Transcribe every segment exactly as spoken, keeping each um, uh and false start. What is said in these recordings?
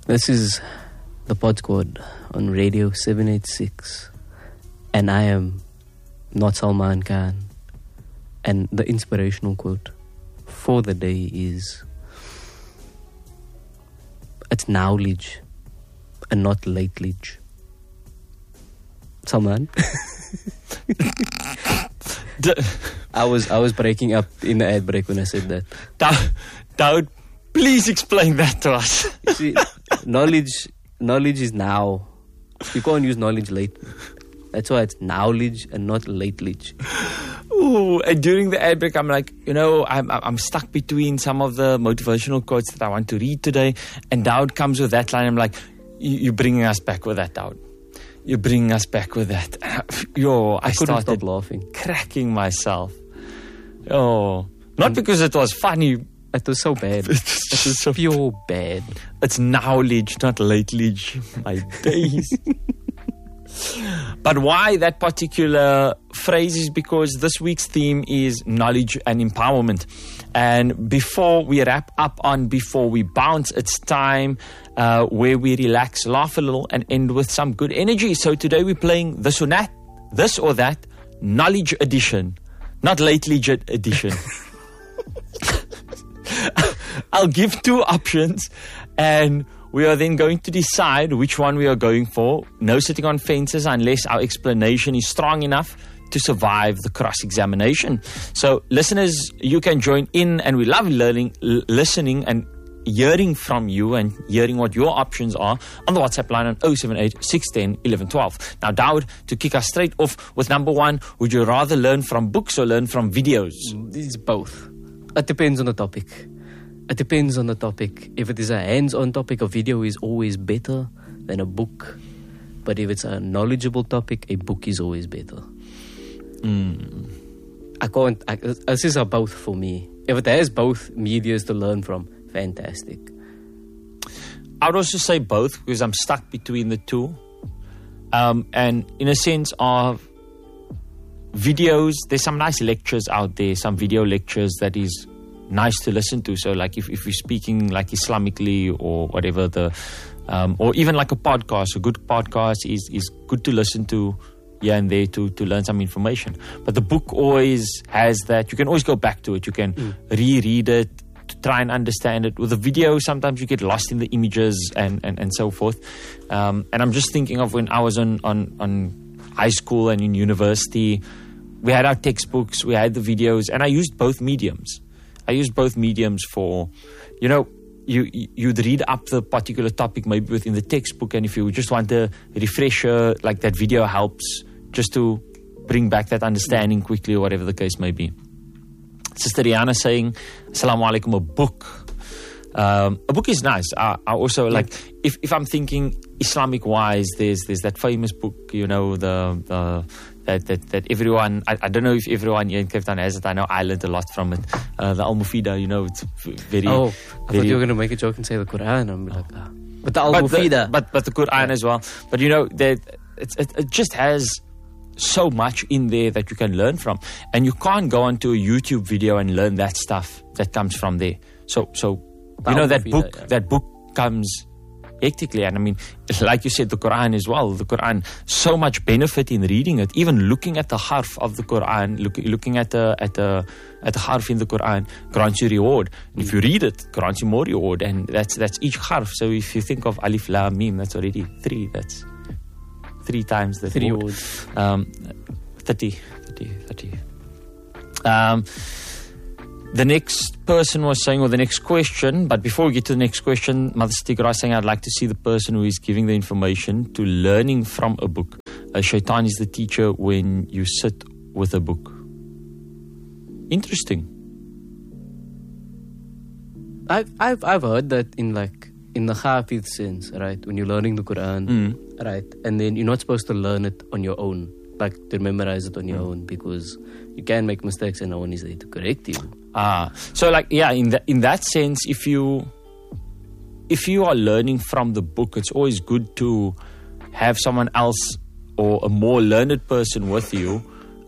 This is the Pod Squad on Radio seven eighty-six, and I am not Salman Khan. And the inspirational quote for the day is, it's knowledge and not latelage. Salman? I was I was breaking up in the ad break when I said that. Daud, please explain that to us. You see, knowledge knowledge is now. You can't use knowledge late. That's why it's knowledge and not latelage. Ooh, and during the ad break, I'm like, you know, I'm I'm stuck between some of the motivational quotes that I want to read today, and Daud comes with that line. I'm like, you're bringing us back with that, Daud. You're bringing us back with that. Yo, I, I couldn't started stop laughing, cracking myself. Oh, not and because it was funny. It was so bad. It was so pure bad. It's knowledge, not latelage. My days. But why that particular phrase is because this week's theme is knowledge and empowerment. And before we wrap up on Before We Bounce, it's time uh, where we relax, laugh a little, and end with some good energy. So today we're playing this or that, this or that, knowledge edition, not latelage edition. I'll give two options, and we are then going to decide which one we are going for. No sitting on fences unless our explanation is strong enough to survive the cross-examination. So listeners, you can join in, and we love learning, l- listening and hearing from you and hearing what your options are on the WhatsApp line on oh seven eight, six one zero, one one one two. Now, Daud, to kick us straight off with number one, would you rather learn from books or learn from videos? It's both. It depends on the topic. It depends on the topic. If it is a hands-on topic, a video is always better than a book. But if it's a knowledgeable topic, a book is always better. Mm. I can't... I, this is a both for me. If it has both medias to learn from, fantastic. I would also say both because I'm stuck between the two. Um, and in a sense of videos, there's some nice lectures out there, some video lectures that is nice to listen to. So like if, if you're speaking like Islamically or whatever, the um, or even like a podcast, a good podcast is, is good to listen to here and there to, to learn some information. But the book always has that. You can always go back to it. You can mm. reread it to try and understand it. With a video, sometimes you get lost in the images and, and, and so forth. Um, and I'm just thinking of when I was on, on, on high school and in university, we had our textbooks, we had the videos, and I used both mediums. I used both mediums for, you know, you, you'd read up the particular topic maybe within the textbook, and if you just want a refresher, like that video helps just to bring back that understanding quickly or whatever the case may be. Sister Rihanna saying, Assalamu alaikum, a book. Um, a book is nice. I, I also yeah. like, if, if I'm thinking Islamic wise, there's there's that famous book, you know, the... the That, that that everyone, I, I don't know if everyone here in Cape Town has it. I know I learned a lot from it. Uh, the Al-Mufida, you know, it's very... Oh, I very, thought you were going to make a joke and say the Quran. I'm like, ah. But the Al-Mufida. But, but, but the Quran yeah. as well. But you know, that it, it, it just has so much in there that you can learn from. And you can't go onto a YouTube video and learn that stuff that comes from there. So, so the you know, that book, yeah. that book comes... hectically. And I mean, like you said, the Quran as well. The Quran, so much benefit in reading it. Even looking at the harf of the Quran, look, looking at the at the at the harf in the Quran grants you reward. And if you read it, grants you more reward. And that's that's each harf. So if you think of Alif Lam Mim, that's already three. That's three times the three rewards. Um, thirty, thirty, thirty. Um. The next person was saying, or the next question, but before we get to the next question, Mother Stigra is saying, I'd like to see the person who is giving the information to learning from a book. Uh, Shaitan is the teacher when you sit with a book. Interesting. I've, I've, I've heard that in like, in the Hafiz sense, right? When you're learning the Quran, mm. right? And then you're not supposed to learn it on your own, like to memorize it on your mm. own, because you can make mistakes and no one is there to correct you. Ah, so like, yeah, in that, in that sense, if you, if you are learning from the book, it's always good to have someone else or a more learned person with you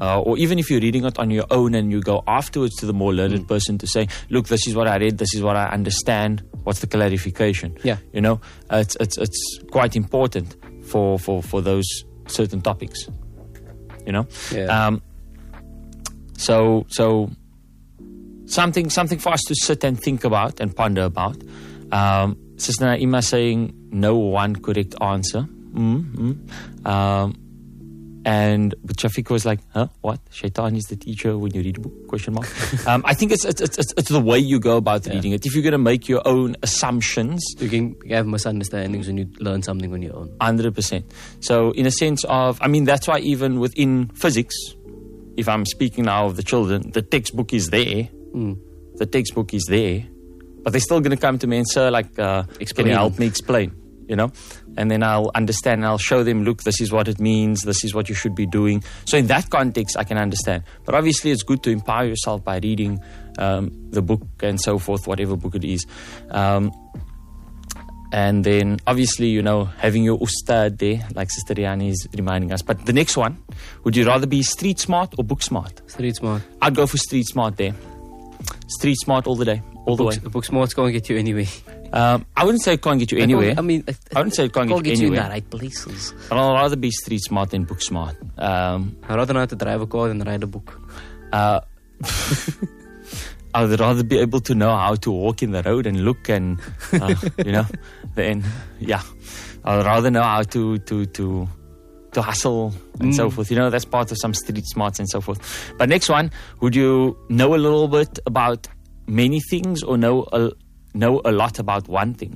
Uh, or even if you're reading it on your own and you go afterwards to the more learned mm. person to say, look, this is what I read, this is what I understand, what's the clarification? Yeah. You know, uh, it's, it's, it's quite important for, for, for those certain topics. You know? Yeah. Um, so, so something, something for us to sit and think about and ponder about. Um, Sister Naima saying, no one correct answer. Mm-hmm. Um, And but Shafiq was like, huh, what? Shaitan is the teacher when you read a book? Question mark. um, I think it's it's, it's it's the way you go about yeah. reading it. If you're going to make your own assumptions, you can have misunderstandings when you learn something on your own. one hundred percent. So in a sense of, I mean, that's why even within physics, if I'm speaking now of the children, the textbook is there. Mm. The textbook is there, but they're still going to come to me and say, like, uh, can you help me explain? You know, and then I'll understand and I'll show them, look, this is what it means, this is what you should be doing. So in that context, I can understand. But obviously, it's good to empower yourself by reading um, the book and so forth, whatever book it is. Um, and then, obviously, you know, having your ustad there, like Sister Riani is reminding us. But the next one, would you rather be street smart or book smart? Street smart. I'd go for street smart there. Street smart all the day, all the, the way. The book smart's going to get you anyway. Um, I wouldn't say it can't get you anywhere. I mean, it, I wouldn't say it can't, can't get, get you you anywhere. in the right places. But I'd rather be street smart than book smart. Um, I'd rather know how to drive a car than write a book. Uh, I would rather be able to know how to walk in the road and look and, uh, you know, then, yeah. I'd rather know how to, to, to, to hustle and mm. so forth. You know, that's part of some street smarts and so forth. But next one, would you know a little bit about many things or know a, know a lot about one thing?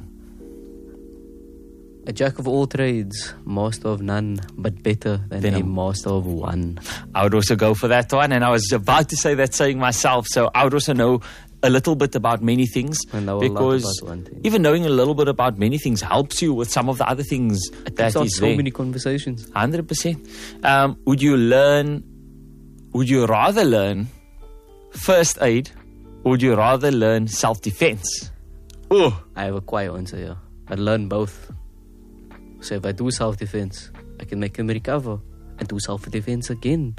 A jack of all trades, master of none, but better than then a master of one. I would also go for that one, and I was about to say that saying myself. So I would also know a little bit about many things, and know because a lot about one thing. Even knowing a little bit about many things helps you with some of the other things it that is so there. many conversations. one hundred percent. Um, would you learn? Would you rather learn first aid, or would you rather learn self-defense? Oh, I have a quiet answer here. I learn both. So if I do self-defense, I can make him recover and do self-defense again.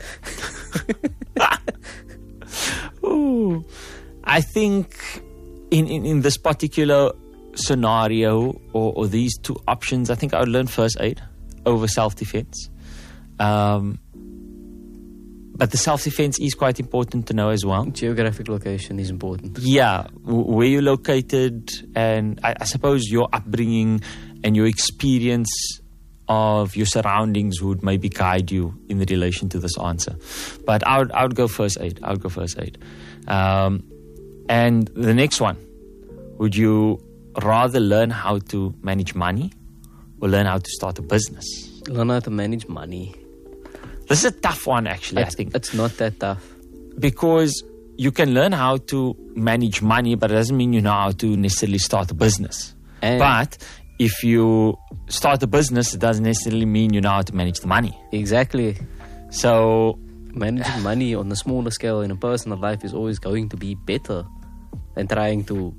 Ooh. I think in, in, in this particular scenario or, or these two options, I think I would learn first aid over self-defense. Um, but the self-defense is quite important to know as well. Geographic location is important. Yeah, w- where you're located, and I, I suppose your upbringing and your experience of your surroundings would maybe guide you in relation to this answer. But I would, I would go first aid. I would go first aid. Um, and the next one, would you rather learn how to manage money or learn how to start a business? Learn how to manage money. This is a tough one, actually, it's, I think. It's not that tough. Because you can learn how to manage money, but it doesn't mean you know how to necessarily start a business. And but if you start a business, it doesn't necessarily mean you know how to manage the money. Exactly. So managing money on a smaller scale in a personal life is always going to be better than trying to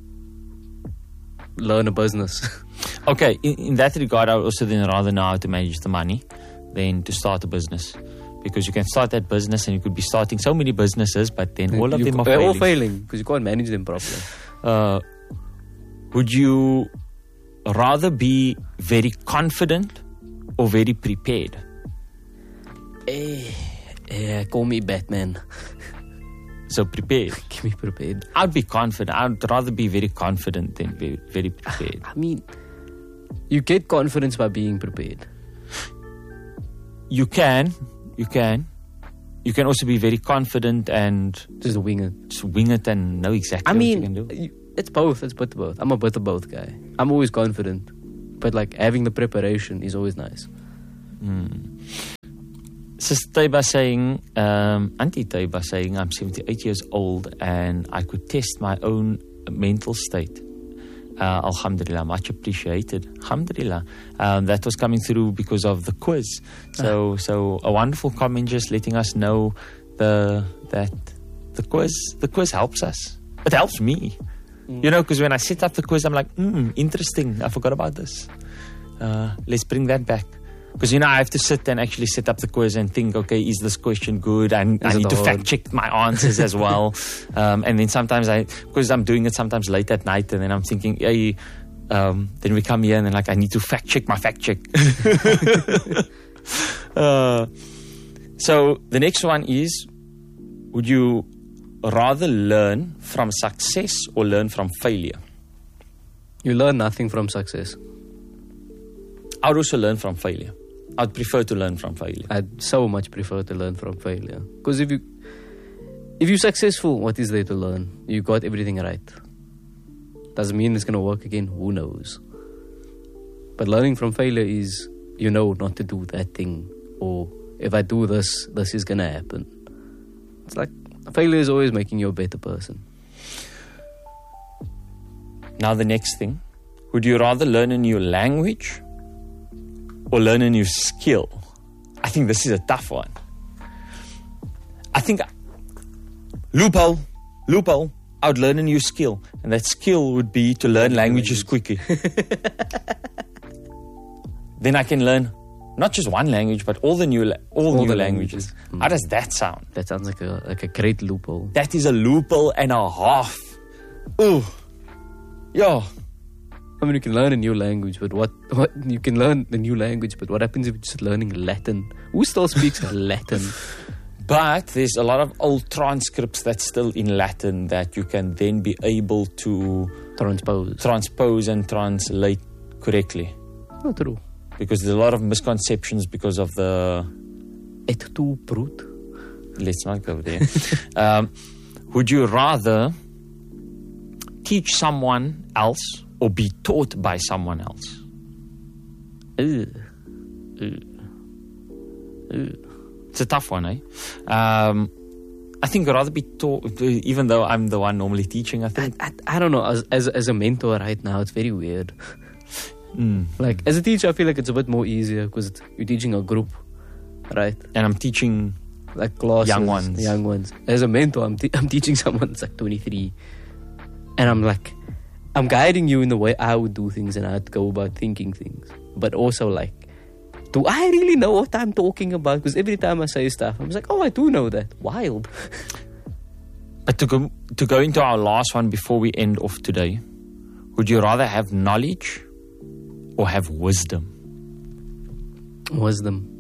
learn a business. Okay, in, in that regard, I would also then rather know how to manage the money than to start a business. Because you can start that business and you could be starting so many businesses, but then all of you, them are they're failing. all failing because you can't manage them properly. Uh, would you rather be very confident or very prepared? Eh, eh, call me Batman. So prepared. Keep me prepared. I'd be confident. I'd rather be very confident than very, very prepared. I mean, you get confidence by being prepared. You can. You can. You can also be very confident and just wing it. Just wing it and know exactly I mean, what you can do. You, it's both. It's bit of both. I'm a bit of both guy. I'm always confident, but like having the preparation is always nice. Mm. Sister Taiba saying, um, Auntie Taiba saying, I'm seventy-eight years old and I could test my own mental state. Uh, Alhamdulillah, much appreciated. Alhamdulillah. Um, that was coming through because of the quiz. So, ah. so a wonderful comment just letting us know the that the quiz the quiz helps us. It helps me. Mm. You know, because when I set up the quiz, I'm like, hmm, interesting. I forgot about this. Uh, let's bring that back. Because, you know, I have to sit and actually set up the quiz and think, okay, is this question good? And I need to fact check my answers as well. Um, and then sometimes I, because I'm doing it sometimes late at night, and then I'm thinking, hey, um, then we come here and then like, I need to fact check my fact check. uh, so the next one is, would you rather learn from success or learn from failure? You learn nothing from success. I would also learn from failure. I'd prefer to learn from failure. I'd so much prefer to learn from failure. Because if you, if you're successful, what is there to learn? You got everything right. Doesn't mean it's going to work again. Who knows? But learning from failure is, you know, not to do that thing. Or if I do this, this is going to happen. It's like failure is always making you a better person. Now the next thing. Would you rather learn a new language or learn a new skill? I think this is a tough one. I think, loophole, loophole, I would learn a new skill. And that skill would be to learn languages quickly. Then I can learn not just one language, but all the new, la- all, all new languages. languages. Mm. How does that sound? That sounds like a like a great loophole. That is a loophole and a half. Ooh. Yeah. I mean, you can learn a new language, but what, what you can learn the new language, but what happens if you're just learning Latin? Who still speaks Latin? But there's a lot of old transcripts that's still in Latin that you can then be able to transpose, transpose and translate correctly. Not true. Because there's a lot of misconceptions because of the... Et tu, brute? Let's not go there. um, would you rather teach someone else or be taught by someone else? Ugh. Ugh. Ugh. It's a tough one, eh? Um, I think I'd rather be taught, even though I'm the one normally teaching, I think. I, I, I don't know. As, as as a mentor right now, it's very weird. Mm. Like, as a teacher, I feel like it's a bit more easier because you're teaching a group, right? And I'm teaching like classes, young ones. Young ones. As a mentor, I'm, te- I'm teaching someone that's like twenty-three. And I'm like, I'm guiding you in the way I would do things and I'd go about thinking things. But also like, do I really know what I'm talking about? Because every time I say stuff, I'm like, oh, I do know that. Wild. But to go, to go into our last one before we end off today, would you rather have knowledge or have wisdom? Wisdom.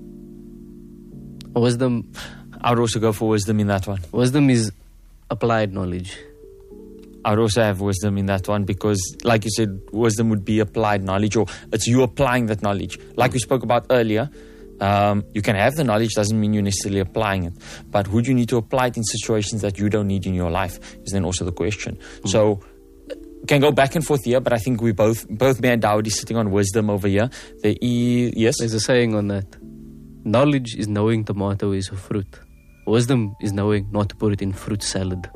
Wisdom. I would also go for wisdom in that one. Wisdom is applied knowledge. I would also have wisdom in that one because, like you said, wisdom would be applied knowledge, or it's you applying that knowledge. Like we spoke about earlier, um, you can have the knowledge, doesn't mean you're necessarily applying it. But would you need to apply it in situations that you don't need in your life is then also the question. Mm. So, can go back and forth here, but I think we both, both me and Dawdy sitting on wisdom over here. There is, yes? There's a saying on that. Knowledge is knowing tomato is a fruit. Wisdom is knowing not to put it in fruit salad.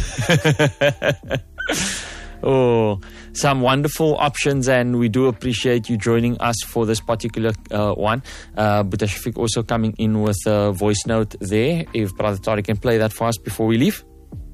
Oh, some wonderful options, and we do appreciate you joining us for this particular uh, one. Uh, but Shafiq also coming in with a voice note there. If Brother Tariq can play that for us before we leave.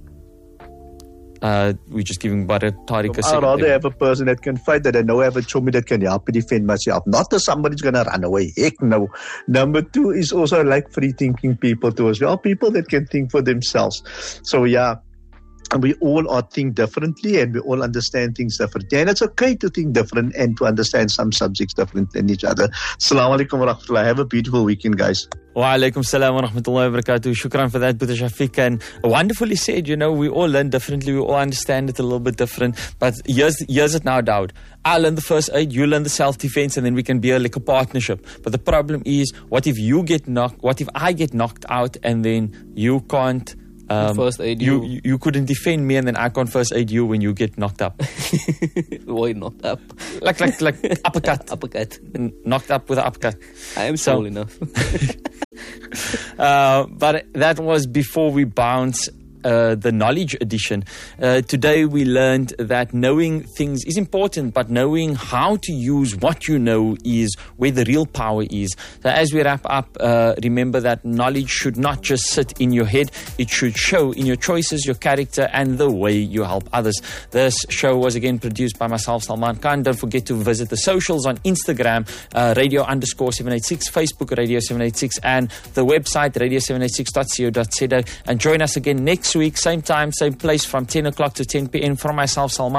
Uh, we're just giving Brother Tariq a second. I'd rather have a person that can fight, that I know I have a chummy that can help me defend myself. Not that somebody's going to run away. Heck no. Number two is also like free thinking people too as well. People that can think for themselves. So yeah. And we all are think differently and we all understand things differently. And it's okay to think different and to understand some subjects different than each other. Assalamu alaikum wa rahmatullah. Have a beautiful weekend, guys. Wa alaikum salam wa rahmatullahi wa barakatuh. Shukran for that, Brother Shafiq. And wonderfully said, you know, we all learn differently. We all understand it a little bit different. But here's, here's it now, Daud. I learn the first aid, you learn the self-defense, and then we can be a, like a partnership. But the problem is, what if you get knocked, what if I get knocked out and then you can't Um, first aid you. you. You couldn't defend me and then I can't first aid you when you get knocked up. Why knocked up? Like, like, like uppercut. Uppercut. N- knocked up with an uppercut. I am so, tall enough. uh, but that was before we bounce uh, the knowledge edition. Uh, today we learned that knowing things is important, but knowing how to use what you know is where the real power is. So as we wrap up, uh, remember that knowledge should not just sit in your head. It should show in your choices, your character, and the way you help others. This show was again produced by myself, Salman Khan. Don't forget to visit the socials on Instagram, uh, radio underscore seven eight six, Facebook radio seven eight six, and the website radio seven eight six dot co dot za. And join us again next week, same time, same place, from ten o'clock to ten p.m. From myself, Salman.